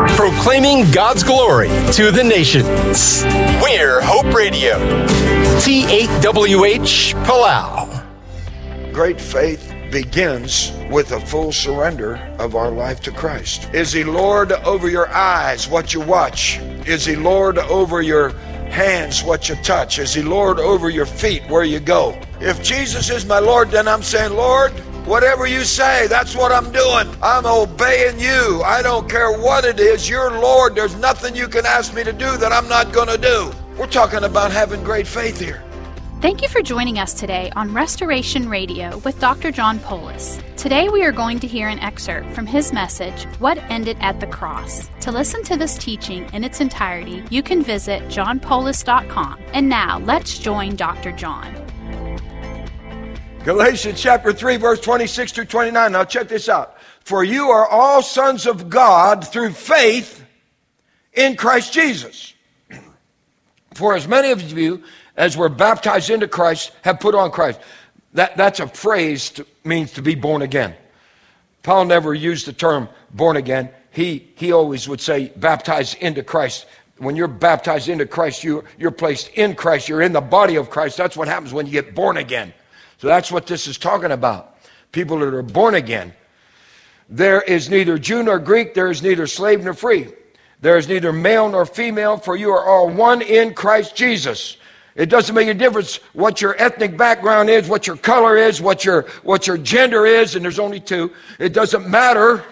Proclaiming God's glory to the nations. We're Hope Radio. T8WH Palau. Great faith begins with a full surrender of our life to Christ. Is He Lord over your eyes, what you watch? Is He Lord over your hands, what you touch? Is He Lord over your feet, where you go? If Jesus is my Lord, then I'm saying, Lord, whatever you say, that's what I'm doing. I'm obeying you. I don't care what it is. You're Lord. There's nothing you can ask me to do that I'm not going to do. We're talking about having great faith here. Thank you for joining us today on Restoration Radio with Dr. John Poulos. Today we are going to hear an excerpt from his message, What Ended at the Cross. To listen to this teaching in its entirety, you can visit johnpoulos.com. And now, let's join Dr. John. Galatians chapter 3, verse 26 through 29. Now check this out. For you are all sons of God through faith in Christ Jesus. For as many of you as were baptized into Christ have put on Christ. That's a phrase means to be born again. Paul never used the term born again. He always would say baptized into Christ. When you're baptized into Christ, you're placed in Christ. You're in the body of Christ. That's what happens when you get born again. So that's what this is talking about. People that are born again. There is neither Jew nor Greek. There is neither slave nor free. There is neither male nor female, for you are all one in Christ Jesus. It doesn't make a difference what your ethnic background is, what your color is, what your gender is, and there's only two. It doesn't matter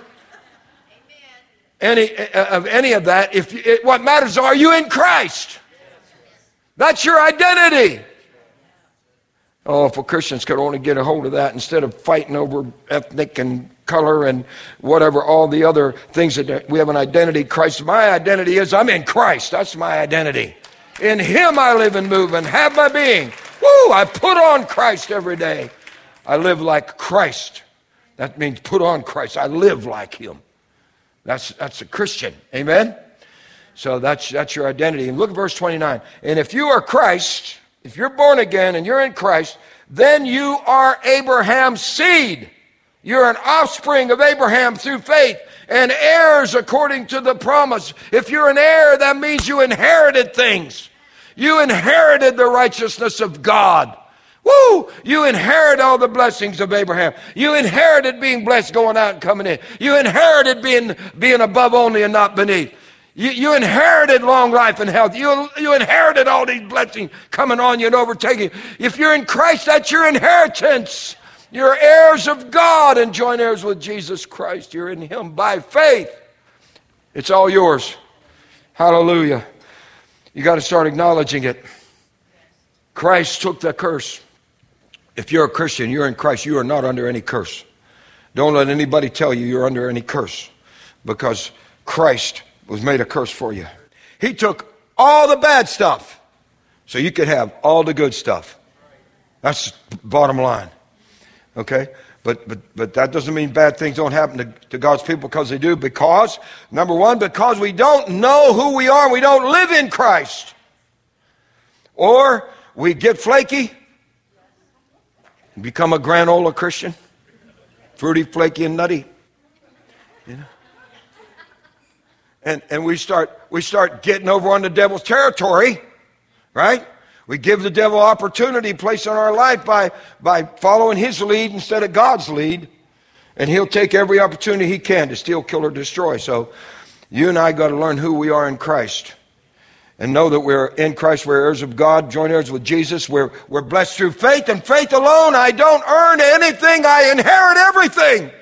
any of that. What matters, are you in Christ? That's your identity. Oh, if Christians could only get a hold of that instead of fighting over ethnic and color and whatever, all the other things that we have an identity. Christ, my identity is I'm in Christ. That's my identity. In Him I live and move and have my being. Woo! I put on Christ every day. I live like Christ. That means put on Christ. I live like Him. That's a Christian. Amen? So that's your identity. And look at verse 29. And if you are Christ, if you're born again and you're in Christ, then you are Abraham's seed. You're an offspring of Abraham through faith and heirs according to the promise. If you're an heir, that means you inherited things. You inherited the righteousness of God. Woo! You inherit all the blessings of Abraham. You inherited being blessed going out and coming in. You inherited being above only and not beneath. You inherited long life and health. You inherited all these blessings coming on you and overtaking you. If you're in Christ, that's your inheritance. You're heirs of God and joint heirs with Jesus Christ. You're in Him by faith. It's all yours. Hallelujah. You got to start acknowledging it. Christ took the curse. If you're a Christian, you're in Christ, you are not under any curse. Don't let anybody tell you you're under any curse, because Christ was made a curse for you. He took all the bad stuff so you could have all the good stuff. That's the bottom line. Okay? But that doesn't mean bad things don't happen to God's people, because they do. Because, number one, because we don't know who we are. We don't live in Christ. Or we get flaky, become a granola Christian, fruity, flaky, and nutty. You know? And we start getting over on the devil's territory, right? We give the devil opportunity placed on our life by following his lead instead of God's lead. And he'll take every opportunity he can to steal, kill, or destroy. So you and I got to learn who we are in Christ. And know that we're in Christ, we're heirs of God, joint heirs with Jesus. We're blessed through faith, and faith alone. I don't earn anything, I inherit everything.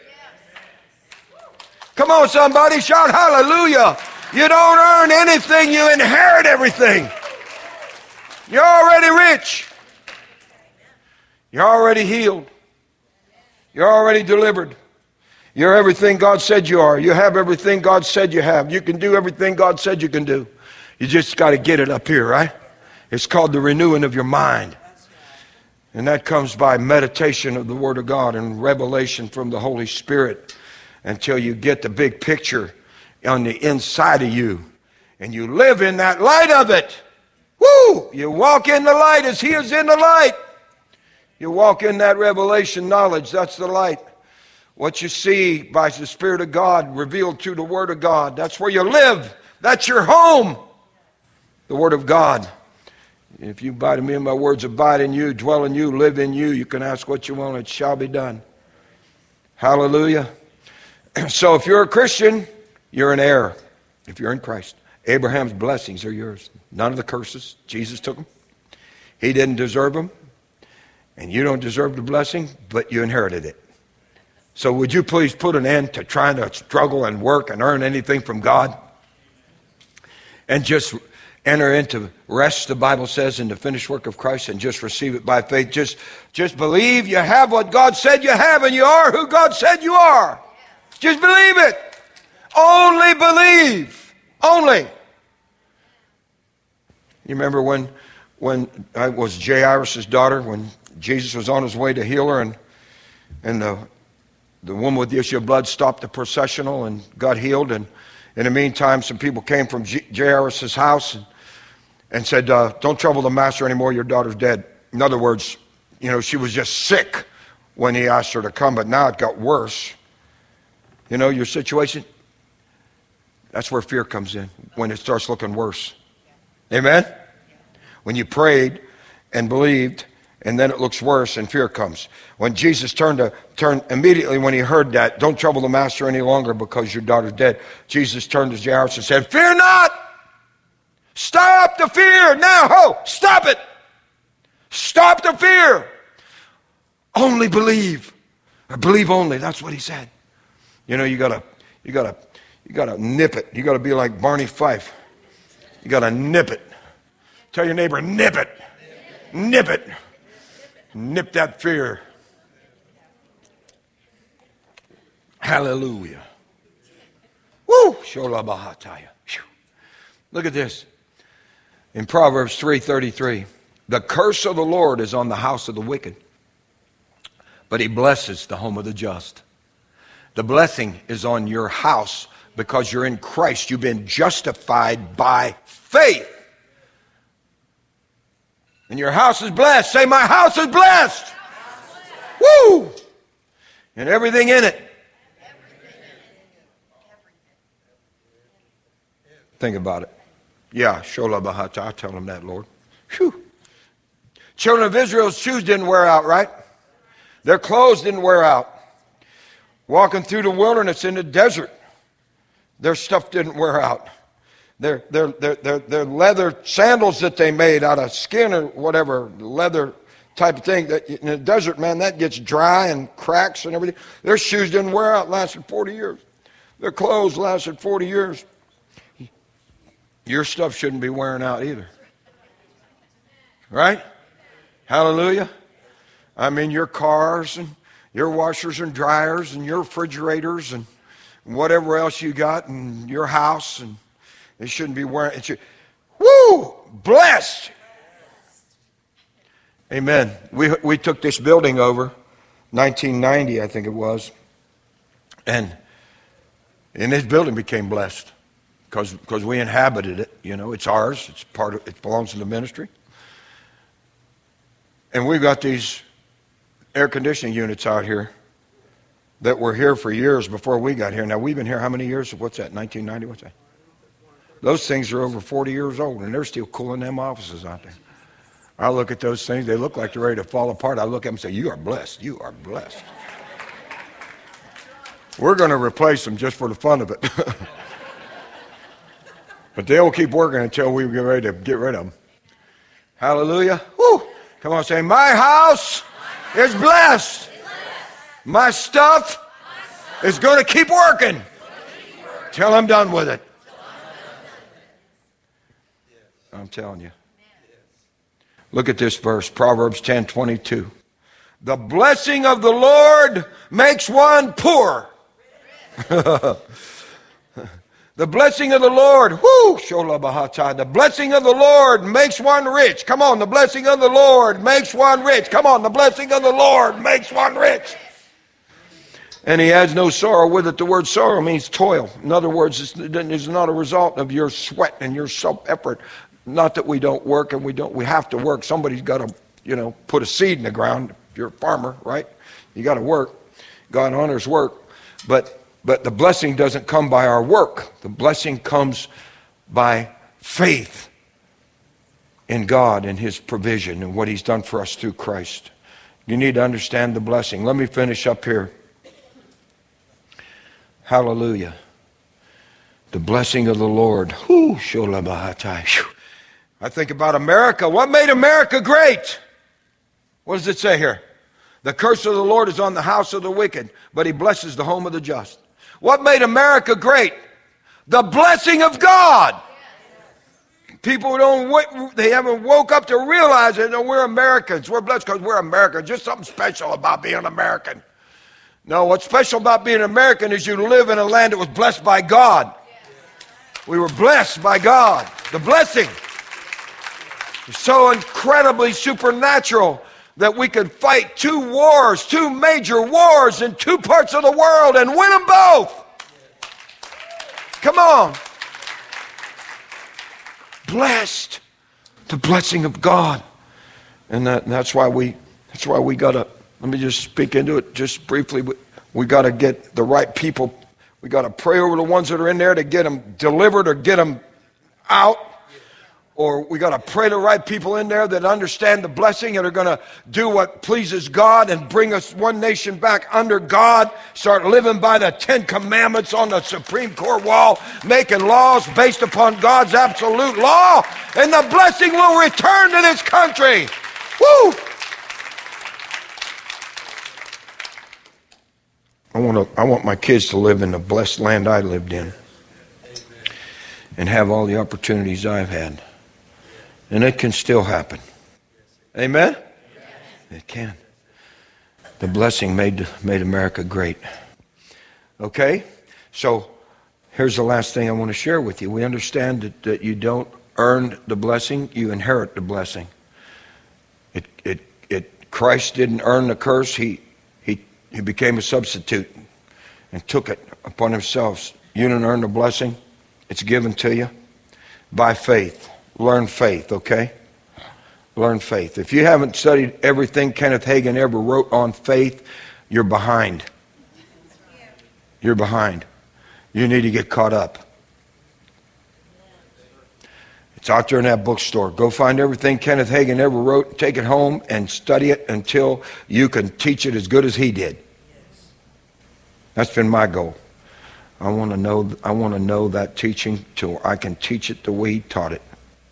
Come on, somebody, shout hallelujah. You don't earn anything, you inherit everything. You're already rich. You're already healed. You're already delivered. You're everything God said you are. You have everything God said you have. You can do everything God said you can do. You just got to get it up here, right? It's called the renewing of your mind. And that comes by meditation of the Word of God and revelation from the Holy Spirit until you get the big picture on the inside of you. And you live in that light of it. Woo! You walk in the light as He is in the light. You walk in that revelation knowledge. That's the light. What you see by the Spirit of God revealed through the Word of God. That's where you live. That's your home. The Word of God. If you abide in me and my words abide in you, dwell in you, live in you, you can ask what you want, it shall be done. Hallelujah. So if you're a Christian, you're an heir. If you're in Christ, Abraham's blessings are yours. None of the curses. Jesus took them. He didn't deserve them. And you don't deserve the blessing, but you inherited it. So would you please put an end to trying to struggle and work and earn anything from God? And just enter into rest, the Bible says, in the finished work of Christ, and just receive it by faith. Just believe you have what God said you have, and you are who God said you are. Just believe it. Only believe. Only. You remember when I was Jairus' daughter, when Jesus was on his way to heal her, and the woman with the issue of blood stopped the processional and got healed. And in the meantime, some people came from Jairus' house and said, don't trouble the master anymore, your daughter's dead. In other words, she was just sick when he asked her to come, but now it got worse. Your situation, that's where fear comes in, when it starts looking worse. Amen? When you prayed and believed, and then it looks worse and fear comes. When Jesus turned immediately when he heard that, don't trouble the master any longer because your daughter's dead. Jesus turned to Jairus and said, fear not! Stop the fear now! Stop it! Stop the fear! Only believe. Or believe only. That's what he said. You gotta nip it. You gotta be like Barney Fife. You gotta nip it. Tell your neighbor, nip it. Nip it. Nip that fear. Hallelujah. Woo! Shola bahataya. Look at this. In Proverbs 3:33, the curse of the Lord is on the house of the wicked, but he blesses the home of the just. The blessing is on your house because you're in Christ. You've been justified by faith. And your house is blessed. Say, my house is blessed. Woo! And everything in it. Think about it. Yeah, Shola Bahata, I tell them that, Lord. Whew. Children of Israel's shoes didn't wear out, right? Their clothes didn't wear out. Walking through the wilderness in the desert, their stuff didn't wear out. Their leather sandals that they made out of skin or whatever, leather type of thing, that in the desert, man, that gets dry and cracks and everything. Their shoes didn't wear out, lasted 40 years. Their clothes lasted 40 years. Your stuff shouldn't be wearing out either. Right? Hallelujah. I mean, your cars and your washers and dryers and your refrigerators and whatever else you got in your house, and it shouldn't be wearing it. Woo! Blessed! Amen. We took this building over, 1990, I think it was, and this building became blessed because we inhabited it. It's ours. It's part of it. Belongs to the ministry, and we've got these air conditioning units out here that were here for years before we got here. Now, we've been here how many years? What's that, 1990? What's that? Those things are over 40 years old, and they're still cooling them offices out there. I look at those things. They look like they're ready to fall apart. I look at them and say, you are blessed. You are blessed. We're going to replace them just for the fun of it. But they'll keep working until we get ready to get rid of them. Hallelujah. Woo! Come on, say, my house is blessed. My stuff is going to keep working till I'm done with it. I'm telling you. Look at this verse, Proverbs 10:22. The blessing of the Lord makes one poor. The blessing of the Lord, whoo, shola bahata. The blessing of the Lord makes one rich. Come on, the blessing of the Lord makes one rich. Come on, the blessing of the Lord makes one rich. And he adds no sorrow with it. The word sorrow means toil. In other words, it's not a result of your sweat and your self-effort. Not that we don't work and we have to work. Somebody's got to, put a seed in the ground. If you're a farmer, right? You got to work. God honors work, but the blessing doesn't come by our work. The blessing comes by faith in God and His provision and what He's done for us through Christ. You need to understand the blessing. Let me finish up here. Hallelujah. The blessing of the Lord. I think about America. What made America great? What does it say here? The curse of the Lord is on the house of the wicked, but He blesses the home of the just. What made America great? The blessing of God. People they haven't woke up to realize it. No, we're Americans. We're blessed because we're Americans. Just something special about being American. No, what's special about being American is you live in a land that was blessed by God. We were blessed by God. The blessing is so incredibly supernatural that we could fight two major wars in two parts of the world and win them both. Come on. Blessed. The blessing of God. And that's why we gotta, let me just speak into it just briefly. We gotta get the right people. We gotta pray over the ones that are in there to get them delivered or get them out. Or we got to pray the right people in there that understand the blessing and are going to do what pleases God and bring us one nation back under God. Start living by the 10 Commandments on the Supreme Court wall, making laws based upon God's absolute law, and the blessing will return to this country. Woo! I want my kids to live in the blessed land I lived in and have all the opportunities I've had. And it can still happen. Amen? It can. The blessing made America great. Okay? So here's the last thing I want to share with you. We understand that you don't earn the blessing, you inherit the blessing. Christ didn't earn the curse. He became a substitute and took it upon himself. You didn't earn the blessing. It's given to you by faith. Learn faith, okay? Learn faith. If you haven't studied everything Kenneth Hagin ever wrote on faith, you're behind. You're behind. You need to get caught up. It's out there in that bookstore. Go find everything Kenneth Hagin ever wrote, take it home and study it until you can teach it as good as he did. That's been my goal. I want to know that teaching till I can teach it the way he taught it.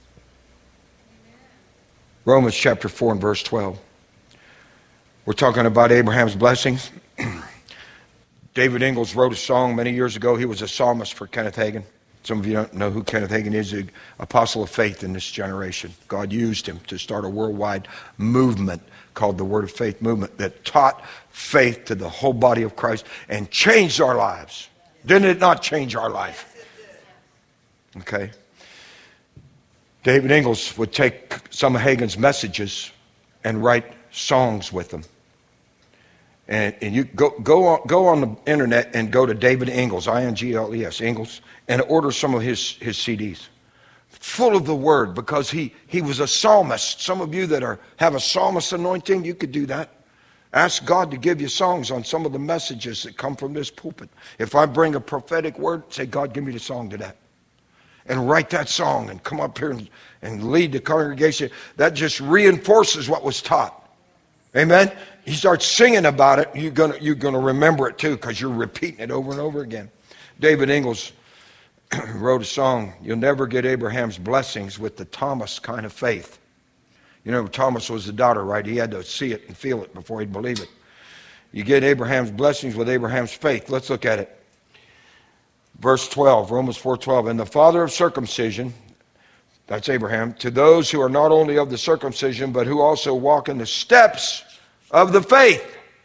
Romans chapter 4 and verse 12. We're talking about Abraham's blessings. David Ingalls wrote a song many years ago. He was a psalmist for Kenneth Hagin. Some of you don't know who Kenneth Hagin is, the apostle of faith in this generation. God used him to start a worldwide movement called the Word of Faith movement that taught faith to the whole body of Christ and changed our lives. Didn't it not change our life? Okay. David Ingalls would take some of Hagin's messages and write songs with them. And you go on the internet and go to David Ingalls, I-N-G-L-E-S, Ingalls, and order some of his CDs. Full of the Word, because he was a psalmist. Some of you that have a psalmist anointing, you could do that. Ask God to give you songs on some of the messages that come from this pulpit. If I bring a prophetic word, say, God, give me the song to that. And write that song and come up here and lead the congregation. That just reinforces what was taught. Amen? You start singing about it, you're gonna remember it too, because you're repeating it over and over again. David Ingalls wrote a song, you'll never get Abraham's blessings with the Thomas kind of faith. You know, Thomas was the doubter, right? He had to see it and feel it before he'd believe it. You get Abraham's blessings with Abraham's faith. Let's look at it. Verse 12, Romans 4:12, and the father of circumcision, that's Abraham, to those who are not only of the circumcision, but who also walk in the steps of the faith.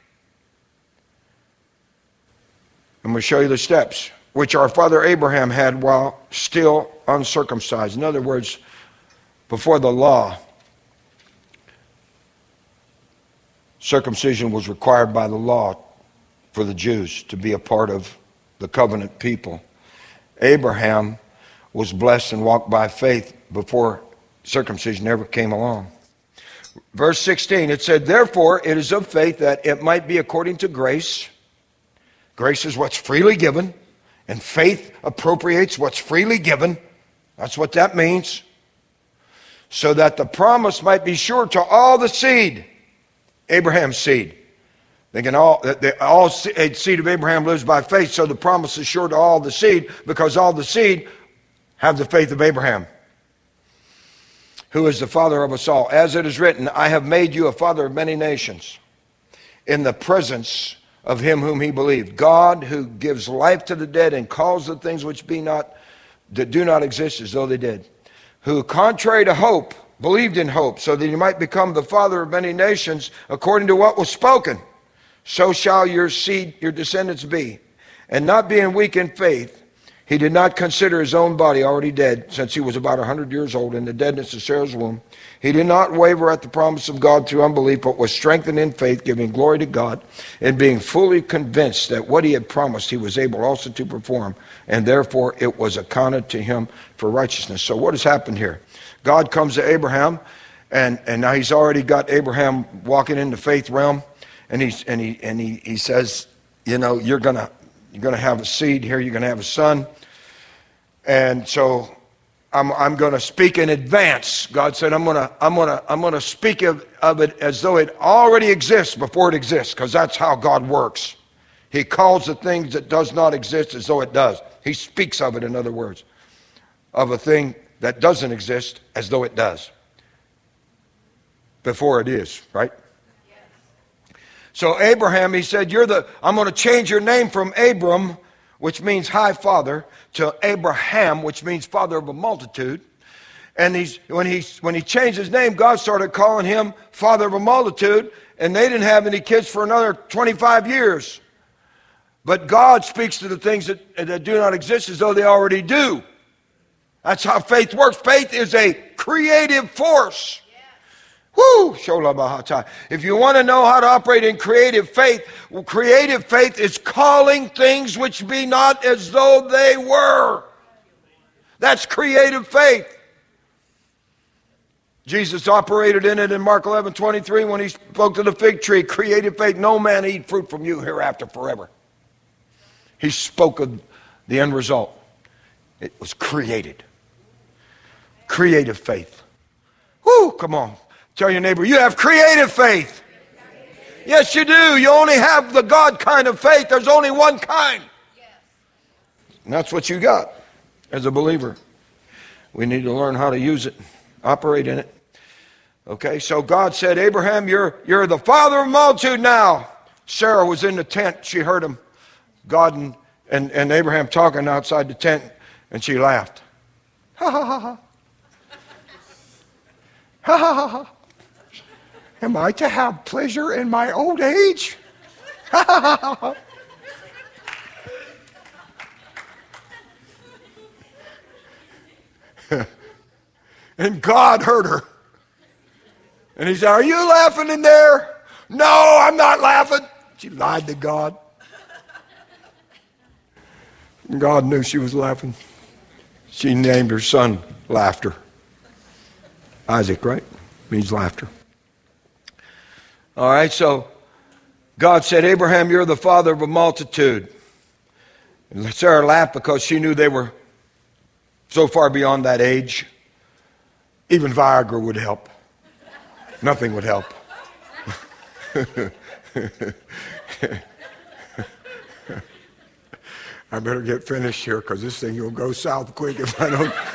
I'm going to show you the steps, which our father Abraham had while still uncircumcised. In other words, before the law, circumcision was required by the law for the Jews to be a part of the covenant people. Abraham was blessed and walked by faith before circumcision ever came along. Verse 16, it said, therefore it is of faith that it might be according to grace. Grace is what's freely given, and faith appropriates what's freely given. That's what that means. So that the promise might be sure to all the seed, Abraham's seed. All seed of Abraham lives by faith, so the promise is sure to all the seed, because all the seed have the faith of Abraham, who is the father of us all. As it is written, I have made you a father of many nations, in the presence of him whom he believed. God, who gives life to the dead and calls the things which that do not exist as though they did, who contrary to hope believed in hope, so that he might become the father of many nations, according to what was spoken. So shall your seed, your descendants be. And not being weak in faith, he did not consider his own body already dead, since he was about 100 years old, in the deadness of Sarah's womb. He did not waver at the promise of God through unbelief, but was strengthened in faith, giving glory to God, and being fully convinced that what he had promised he was able also to perform, and therefore it was accounted to him for righteousness. So what has happened here? God comes to Abraham, and now he's already got Abraham walking in the faith realm, and he says, you know, you're gonna have a seed here, you're gonna have a son. And so I'm going to speak in advance. God said, I'm going to speak of it as though it already exists before it exists, because that's how God works. He calls the things that does not exist as though it does. He speaks of it, in other words, of a thing that doesn't exist as though it does before it is, right? So Abraham, he said, I'm going to change your name from Abram, which means high father, to Abraham, which means father of a multitude. And when he changed his name, God started calling him father of a multitude, and they didn't have any kids for another 25 years. But God speaks to the things that do not exist as though they already do. That's how faith works. Faith is a creative force. Woo! If you want to know how to operate in creative faith is calling things which be not as though they were. That's creative faith. Jesus operated in it in Mark 11:23 when he spoke to the fig tree. Creative faith, no man eat fruit from you hereafter forever. He spoke of the end result. It was created. Creative faith. Woo! Come on. Tell your neighbor, you have creative faith. Yes, you do. You only have the God kind of faith. There's only one kind. And that's what you got as a believer. We need to learn how to use it, operate in it. Okay, so God said, Abraham, you're the father of a multitude now. Sarah was in the tent. She heard him, God and Abraham talking outside the tent, and she laughed. Ha, ha, ha, ha. Ha, ha, ha, ha. Am I to have pleasure in my old age? Ha, ha, ha, ha. And God heard her. And he said, are you laughing in there? No, I'm not laughing. She lied to God. And God knew she was laughing. She named her son Laughter. Isaac, right? Means laughter. All right, so God said, Abraham, you're the father of a multitude. And Sarah laughed because she knew they were so far beyond that age. Even Viagra would help. Nothing would help. I better get finished here because this thing will go south quick if I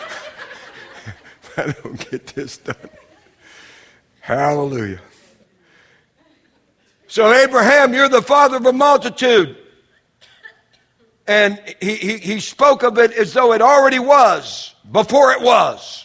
don't get this done. Hallelujah. So Abraham, you're the father of a multitude. And he spoke of it as though it already was, before it was.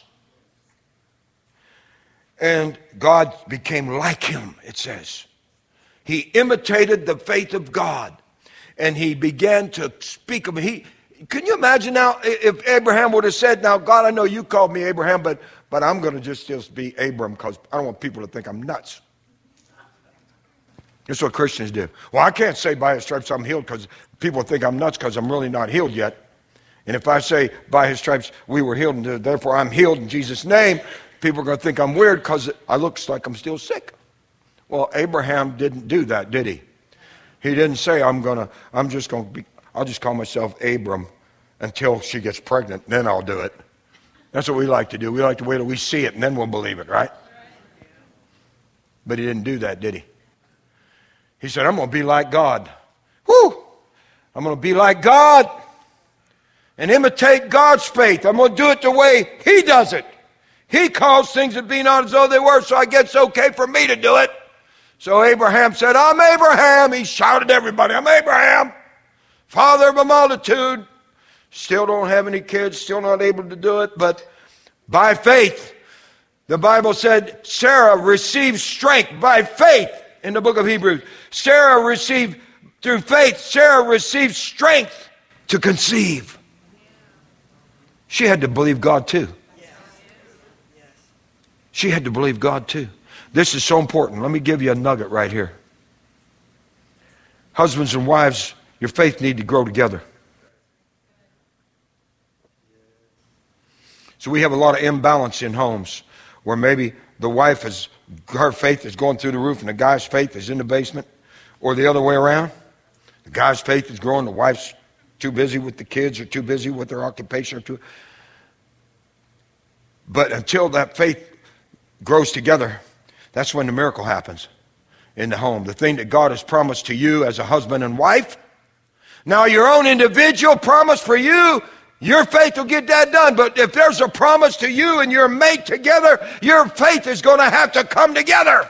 And God became like him, it says. He imitated the faith of God. And he began to speak of it. Can you imagine now if Abraham would have said, now, God, I know you called me Abraham, but I'm going to just be Abram because I don't want people to think I'm nuts. That's what Christians do. Well, I can't say by his stripes I'm healed because people think I'm nuts because I'm really not healed yet. And if I say by his stripes we were healed and therefore I'm healed in Jesus' name, people are going to think I'm weird because I look like I'm still sick. Well, Abraham didn't do that, did he? He didn't say, I'll just call myself Abram until she gets pregnant, then I'll do it. That's what we like to do. We like to wait till we see it and then we'll believe it, right? But he didn't do that, did he? He said, I'm going to be like God. Woo! I'm going to be like God and imitate God's faith. I'm going to do it the way he does it. He calls things that be not as though they were, so I guess it's okay for me to do it. So Abraham said, I'm Abraham. He shouted at everybody, I'm Abraham, father of a multitude. Still don't have any kids, still not able to do it, but by faith, the Bible said Sarah received strength by faith in the book of Hebrews. Through faith, Sarah received strength to conceive. She had to believe God too. She had to believe God too. This is so important. Let me give you a nugget right here. Husbands and wives, your faith need to grow together. So we have a lot of imbalance in homes where maybe the wife her faith is going through the roof and the guy's faith is in the basement, or the other way around. The guy's faith is growing, the wife's too busy with the kids or too busy with their occupation. But until that faith grows together, that's when the miracle happens in the home. The thing that God has promised to you as a husband and wife, now your own individual promise for you, your faith will get that done. But if there's a promise to you and you're made together, your faith is going to have to come together.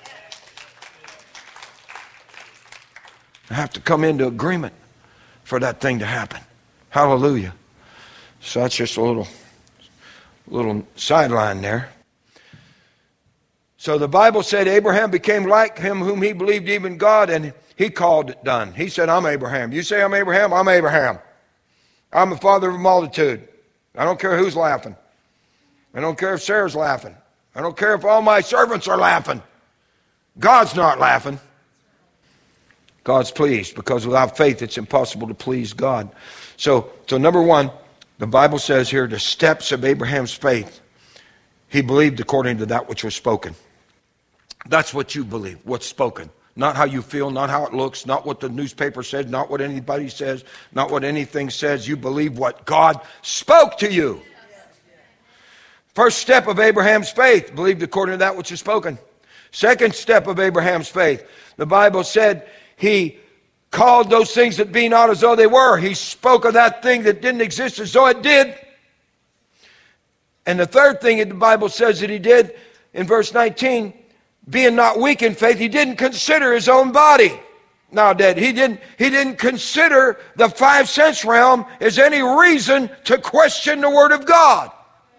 You have to come into agreement for that thing to happen. Hallelujah. So that's just a little sideline there. So the Bible said Abraham became like him whom he believed, even God, and he called it done. He said, I'm Abraham. You say I'm Abraham? I'm Abraham. I'm the father of a multitude. I don't care who's laughing. I don't care if Sarah's laughing. I don't care if all my servants are laughing. God's not laughing. God's pleased, because without faith it's impossible to please God. So number one, the Bible says here, the steps of Abraham's faith. He believed according to that which was spoken. That's what you believe, what's spoken. Not how you feel, not how it looks, not what the newspaper says, not what anybody says, not what anything says. You believe what God spoke to you. First step of Abraham's faith, believed according to that which is spoken. Second step of Abraham's faith, the Bible said he called those things that be not as though they were. He spoke of that thing that didn't exist as though it did. And the third thing that the Bible says that he did in verse 19, being not weak in faith, he didn't consider his own body now dead. He didn't consider the 5 sense realm as any reason to question the Word of God.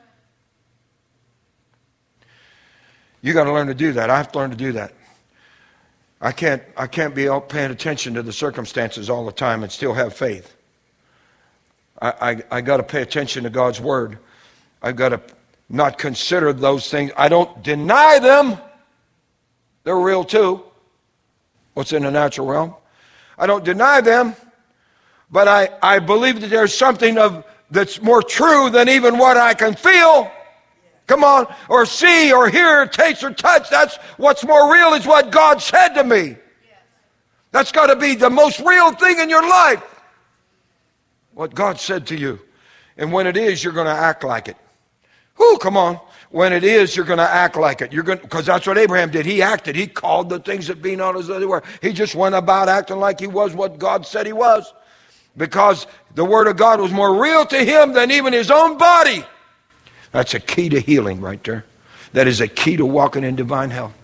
You got to learn to do that. I have to learn to do that. I can't be out paying attention to the circumstances all the time and still have faith. I got to pay attention to God's Word. I've got to not consider those things. I don't deny them. They're real too. What's in the natural realm? I don't deny them, but I believe that there's something that's more true than even what I can feel. Come on, or see, or hear, or taste, or touch. That's what's more real is what God said to me. That's got to be the most real thing in your life. What God said to you. And when it is, you're going to act like it. Whoo, come on. When it is, you're going to act like it. Because that's what Abraham did. He acted. He called the things that be not as though they were. He just went about acting like he was what God said he was. Because the Word of God was more real to him than even his own body. That's a key to healing right there. That is a key to walking in divine health.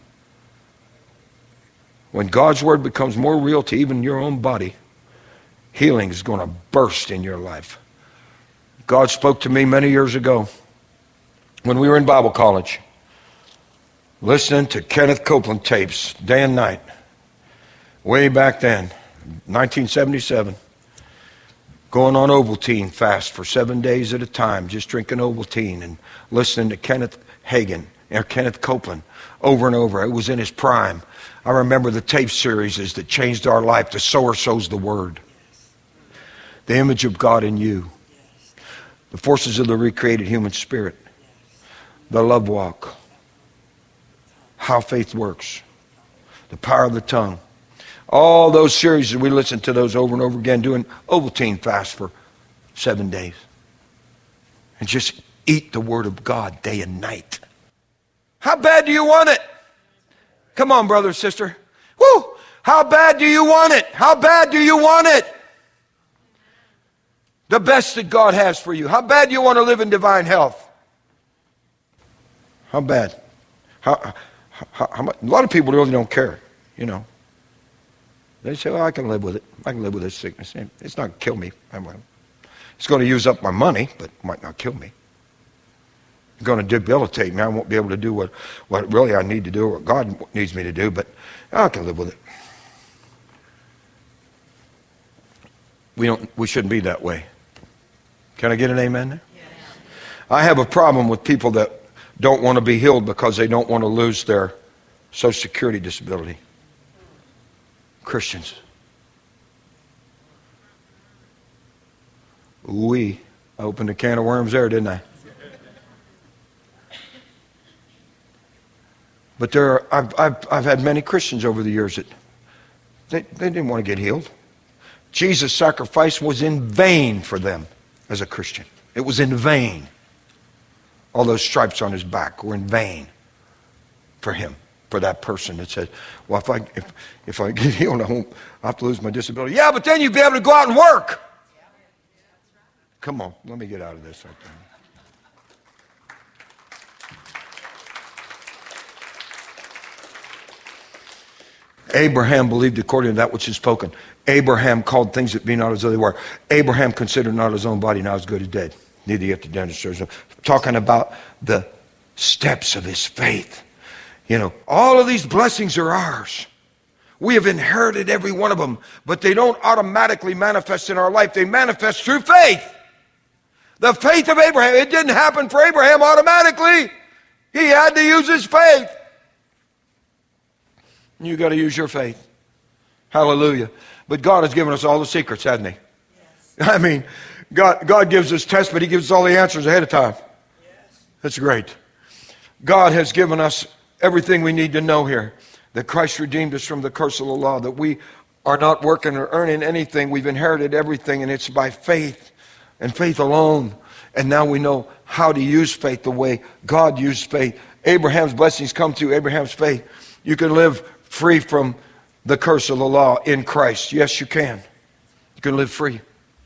When God's Word becomes more real to even your own body, healing is going to burst in your life. God spoke to me many years ago when we were in Bible college, listening to Kenneth Copeland tapes day and night, way back then, 1977, going on Ovaltine fast for 7 days at a time, just drinking Ovaltine and listening to Kenneth Copeland over and over. It was in his prime. I remember the tape series that changed our life. The sower sows the word. The image of God in you. The forces of the recreated human spirit. The love walk. How faith works. The power of the tongue. All those series, we listen to those over and over again, doing Ovaltine fast for 7 days. And just eat the Word of God day and night. How bad do you want it? Come on, brother, sister. Woo! How bad do you want it? How bad do you want it? The best that God has for you. How bad do you want to live in divine health? How bad? How much? A lot of people really don't care, you know. They say, well, I can live with it. I can live with this sickness. It's not going to kill me. It's going to use up my money, but it might not kill me. It's going to debilitate me. I won't be able to do what really I need to do, or what God needs me to do, but I can live with it. We shouldn't be that way. Can I get an amen there? Yes. I have a problem with people that don't want to be healed because they don't want to lose their Social Security disability. Christians. I opened a can of worms there, didn't I? But I've had many Christians over the years that they didn't want to get healed. Jesus' sacrifice was in vain for them as a Christian. It was in vain. All those stripes on his back were in vain for him, for that person that said, well, if I get healed, I have to lose my disability. Yeah, but then you'd be able to go out and work. Come on, let me get out of this right there. Abraham believed according to that which is spoken. Abraham called things that be not as though they were. Abraham considered not his own body now as good as dead. Neither yet the dead is talking about the steps of his faith. You know, all of these blessings are ours. We have inherited every one of them, but they don't automatically manifest in our life. They manifest through faith. The faith of Abraham. It didn't happen for Abraham automatically. He had to use his faith. You got to use your faith. Hallelujah. But God has given us all the secrets, hasn't he? Yes. I mean, God gives us tests, but he gives us all the answers ahead of time. Yes. That's great. God has given us everything we need to know here. That Christ redeemed us from the curse of the law. That we are not working or earning anything. We've inherited everything, and it's by faith and faith alone. And now we know how to use faith the way God used faith. Abraham's blessings come through Abraham's faith. You can live free from the curse of the law in Christ. Yes, you can. You can live free.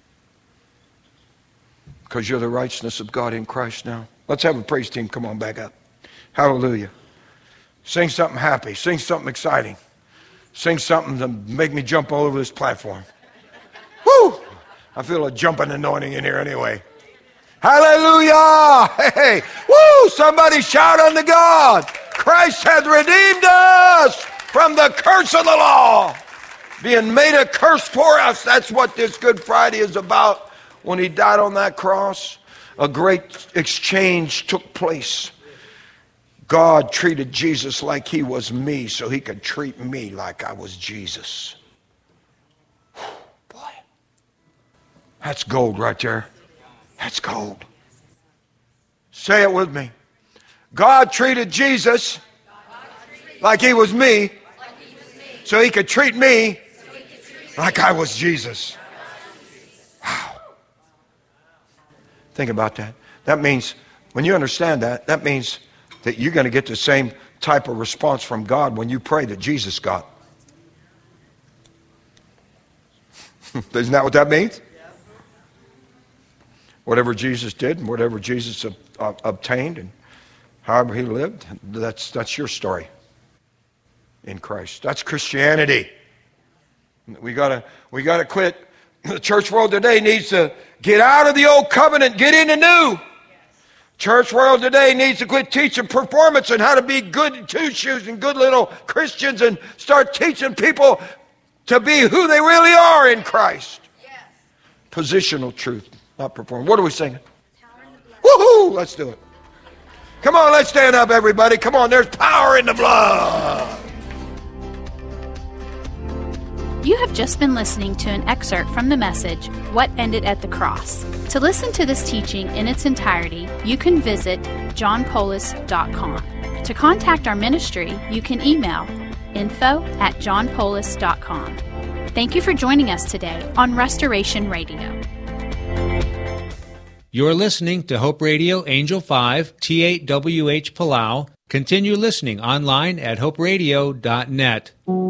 Because you're the righteousness of God in Christ now. Let's have a praise team come on back up. Hallelujah. Sing something happy. Sing something exciting. Sing something to make me jump all over this platform. Woo! I feel a jumping anointing in here anyway. Hallelujah! Hey! Woo! Somebody shout unto God. Christ hath redeemed us from the curse of the law, being made a curse for us. That's what this Good Friday is about. When he died on that cross, a great exchange took place. God treated Jesus like he was me so he could treat me like I was Jesus. Whew, boy, that's gold right there. That's gold. Say it with me. God treated Jesus like he was me so he could treat me like I was Jesus. Wow. Think about that. That means, when you understand that, that means that you're going to get the same type of response from God when you pray that Jesus got. Isn't that what that means? Whatever Jesus did and whatever Jesus obtained and however he lived, that's your story in Christ. That's Christianity. We gotta quit. The church world today needs to get out of the old covenant, get into new. Church world today needs to quit teaching performance and how to be good two-shoes and good little Christians and start teaching people to be who they really are in Christ. Yes. Positional truth, not performance. What are we singing? Woohoo! Let's do it. Come on, let's stand up, everybody. Come on, there's power in the blood. You have just been listening to an excerpt from the message, What Ended at the Cross. To listen to this teaching in its entirety, you can visit johnpolis.com. To contact our ministry, you can email info@johnpolis.com. Thank you for joining us today on Restoration Radio. You're listening to Hope Radio Angel 5, T8WH Palau. Continue listening online at hoperadio.net.